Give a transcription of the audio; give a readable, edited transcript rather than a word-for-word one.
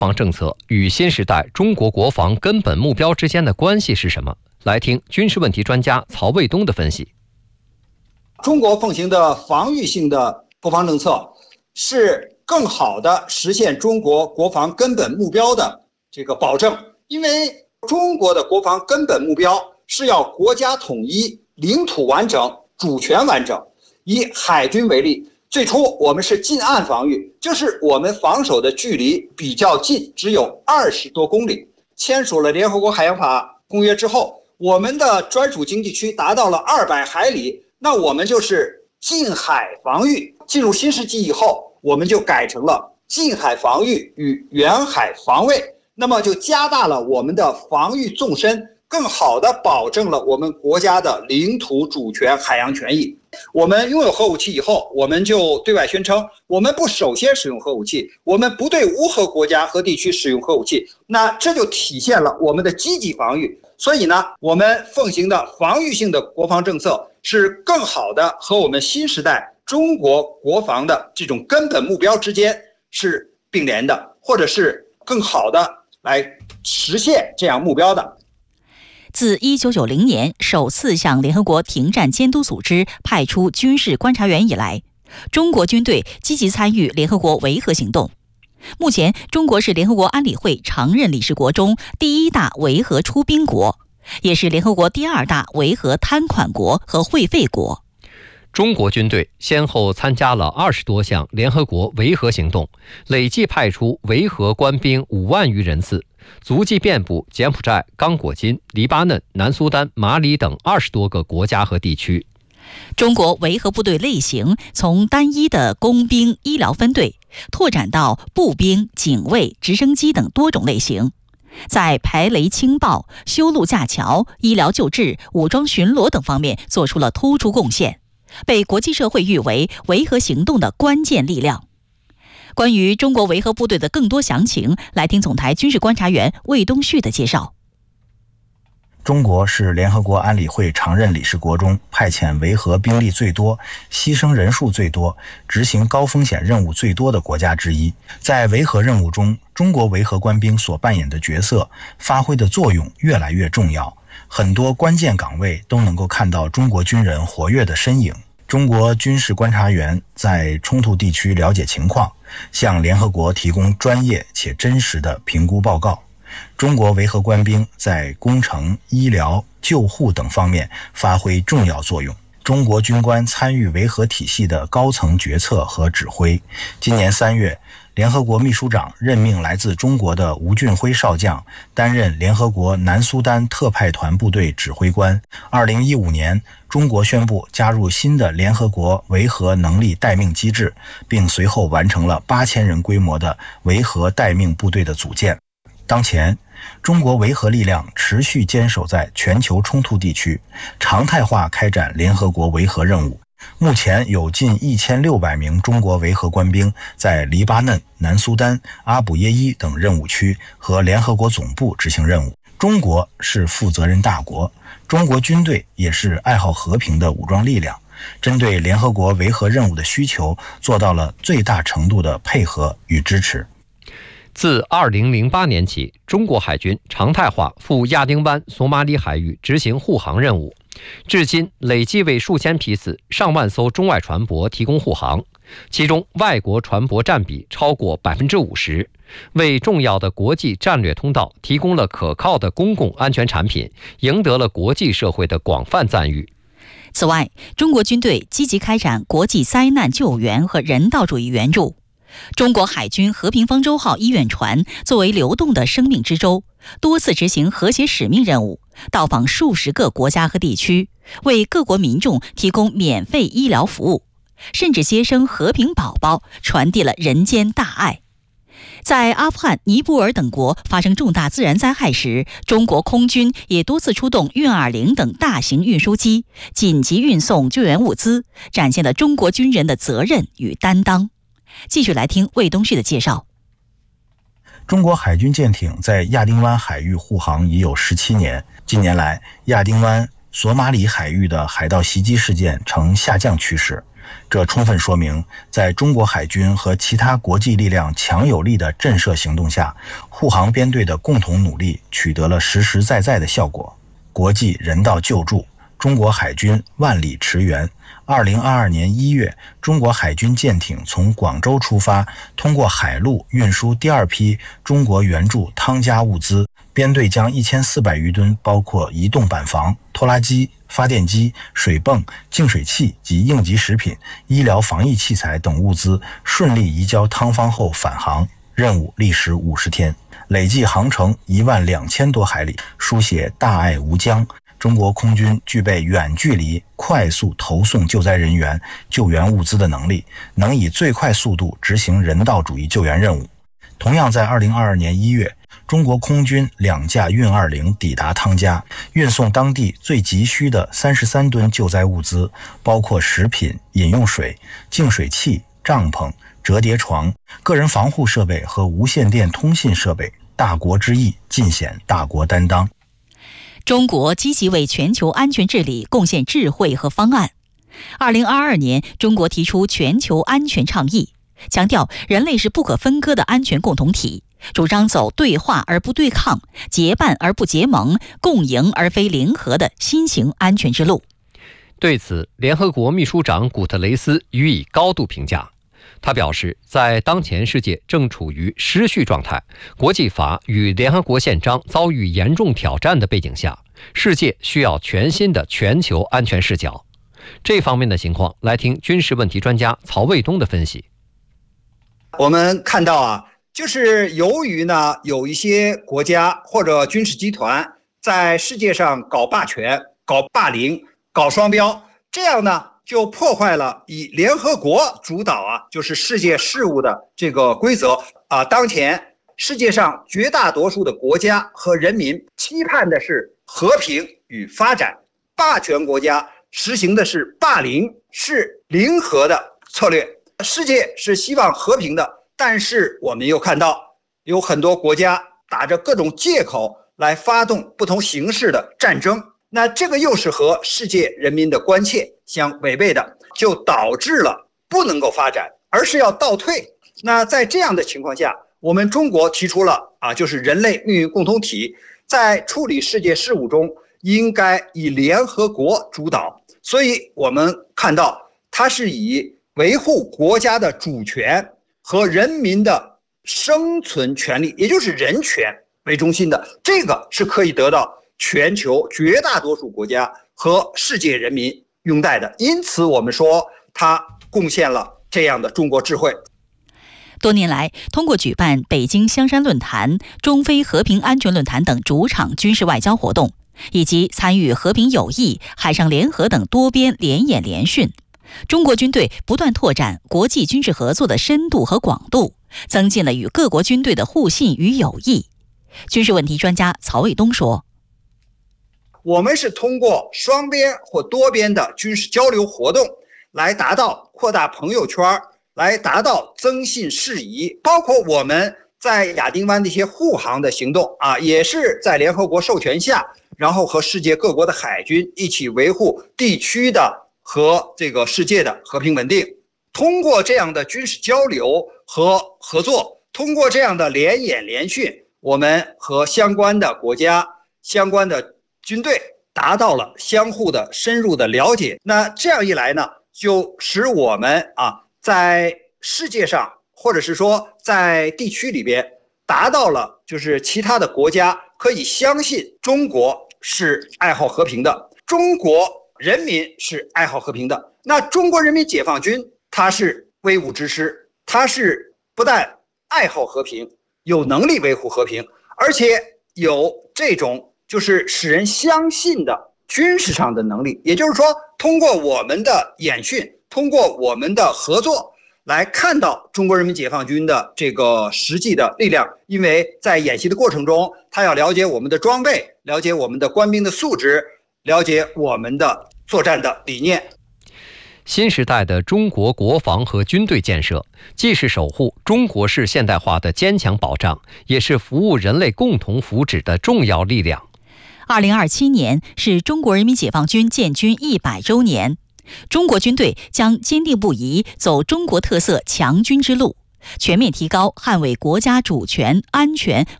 防政策与新时代中国国防根本目标之间的关系是什么？来听军事问题专家曹卫东的分析。 中国奉行的防御性的国防政策是更好的实现中国国防根本目标的这个保证，因为中国的国防根本目标是要国家统一、领土完整、主权完整。以海军为例，最初我们是近岸防御，就是我们防守的距离比较近，只有20多公里。签署了联合国海洋法公约之后，我们的专属经济区达到了200海里，那我们就是近海防御。进入新世纪以后，我们就改成了近海防御与远海防卫，那么就加大了我们的防御纵深，更好地保证了我们国家的领土主权、海洋权益。我们拥有核武器以后，我们就对外宣称，我们不首先使用核武器，我们不对无核国家和地区使用核武器，那这就体现了我们的积极防御。所以呢，我们奉行的防御性的国防政策是更好的和我们新时代中国国防的这种根本目标之间是并联的，或者是更好的来实现这样目标的。 自1990年首次向联合国停战监督组织派出军事观察员以来，中国军队积极参与联合国维和行动。目前，中国是联合国安理会常任理事国中第1大维和出兵国，也是联合国第2大维和摊款国和会费国。 中国军队先后参加了20多项联合国维和行动，累计派出维和官兵5万余人次，足迹遍布柬埔寨、刚果金、黎巴嫩、南苏丹、马里等20多个国家和地区。 中国维和部队类型从单一的工兵医疗分队拓展到步兵、警卫、直升机等多种类型，在排雷清暴、修路架桥、医疗救治、武装巡逻等方面做出了突出贡献，被国际社会誉为维和行动的关键力量。关于中国维和部队的更多详情，来听总台军事观察员魏东旭的介绍。 中国是联合国安理会常任理事国中派遣维和兵力最多、牺牲人数最多、执行高风险任务最多的国家之一。在维和任务中，中国维和官兵所扮演的角色、发挥的作用越来越重要，很多关键岗位都能够看到中国军人活跃的身影。中国军事观察员在冲突地区了解情况，向联合国提供专业且真实的评估报告。中国维和官兵在工程、医疗、救护等方面发挥重要作用。中国军官参与维和体系的高层决策和指挥。今年3月，联合国秘书长任命来自中国的吴俊辉少将担任联合国南苏丹特派团部队指挥官。2015年，中国宣布加入新的联合国维和能力待命机制，并随后完成了8000人规模的维和待命部队的组建。当前，中国维和力量持续坚守在全球冲突地区，常态化开展联合国维和任务。目前有近1600名中国维和官兵在黎巴嫩、南苏丹、阿卜耶伊等任务区和联合国总部执行任务。中国是负责任大国，中国军队也是爱好和平的武装力量，针对联合国维和任务的需求做到了最大程度的配合与支持。 自2008年起，中国海军常态化赴亚丁湾、索马里海域执行护航任务，至今累计为数千批次、上万艘中外船舶提供护航，其中外国船舶占比超过50%，为重要的国际战略通道提供了可靠的公共安全产品，赢得了国际社会的广泛赞誉。 此外，中国军队积极开展国际灾难救援和人道主义援助。中国海军和平方舟号医院船作为流动的生命之舟，多次执行和谐使命任务，到访数十个国家和地区，为各国民众提供免费医疗服务，甚至接生和平宝宝，传递了人间大爱。在阿富汗、尼泊尔等国发生重大自然灾害时，中国空军也多次出动运20等大型运输机，紧急运送救援物资，展现了中国军人的责任与担当。继续来听魏东旭的介绍。 中国海军舰艇在亚丁湾海域护航已有17年。近年来，亚丁湾、 索马里海域的海盗袭击事件呈下降趋势。这充分说明，在中国海军和其他国际力量强有力的震慑行动下，护航编队的共同努力取得了实实在在的效果。国际人道救助，中国海军万里驰援。2022年1月，中国海军舰艇从广州出发，通过海路运输第二批中国援助汤加物资。编队将1400余吨，包括移动板房、拖拉机、发电机、水泵、净水器及应急食品、医疗防疫器材等物资顺利移交汤方后返航，任务历时50天，累计航程12000多海里，书写大爱无疆。中国空军具备远距离快速投送救灾人员、救援物资的能力，能以最快速度执行人道主义救援任务。同样在2022年1月，中国空军2架运20抵达汤加，运送当地最急需的33吨救灾物资，包括食品、饮用水、净水器、帐篷、折叠床、个人防护设备和无线电通信设备。大国之义，尽显大国担当。 中国积极为全球安全治理贡献智慧和方案。2022年，中国提出全球安全倡议，强调人类是不可分割的安全共同体，主张走对话而不对抗、结伴而不结盟、共赢而非零和的新型安全之路。 对此，联合国秘书长古特雷斯予以高度评价。他表示，在当前世界正处于失序状态，国际法与联合国宪章遭遇严重挑战的背景下，世界需要全新的全球安全视角。这方面的情况，来听军事问题专家曹卫东的分析。 我们看到就是由于呢，有一些国家或者军事集团在世界上搞霸权、搞霸凌、搞双标，这样呢就破坏了以联合国主导就是世界事务的这个规则当前世界上绝大多数的国家和人民期盼的是和平与发展，霸权国家实行的是霸凌，是零和的策略。世界是希望和平的，但是我们又看到有很多国家打着各种借口来发动不同形式的战争，那这个又是和世界人民的关切相违背的，就导致了不能够发展，而是要倒退。那在这样的情况下，我们中国提出了就是人类命运共同体在处理世界事务中应该以联合国主导，所以我们看到它是以维护国家的主权和人民的生存权利，也就是人权为中心的，这个是可以得到全球绝大多数国家和世界人民拥戴的。因此我们说它贡献了这样的中国智慧。 多年来，通过举办北京香山论坛、中非和平安全论坛等主场军事外交活动，以及参与和平友谊、海上联合等多边联演联训，中国军队不断拓展国际军事合作的深度和广度，增进了与各国军队的互信与友谊。军事问题专家曹卫东说， 我们是通过双边或多边的军事交流活动来达到扩大朋友圈，来达到增信事宜，包括我们在亚丁湾的一些护航的行动也是在联合国授权下，然后和世界各国的海军一起维护地区的和这个世界的和平稳定。通过这样的军事交流和合作，通过这样的联演联训，我们和相关的国家、相关的军队达到了相互的深入的了解。那这样一来呢，就使我们在世界上或者是说在地区里边达到了就是其他的国家可以相信中国是爱好和平的，中国人民是爱好和平的。那中国人民解放军它是威武之师，它是不但爱好和平，有能力维护和平，而且有这种就是使人相信的军事上的能力。也就是说，通过我们的演训，通过我们的合作来看到中国人民解放军的这个实际的力量。因为在演习的过程中，他要了解我们的装备，了解我们的官兵的素质，了解我们的作战的理念。 新时代的中国国防和军队建设，既是守护中国式现代化的坚强保障，也是服务人类共同福祉的重要力量。 2027年是中国人民解放军建军100周年，中国军队将坚定不移走中国特色强军之路，全面提高捍卫国家主权、安全、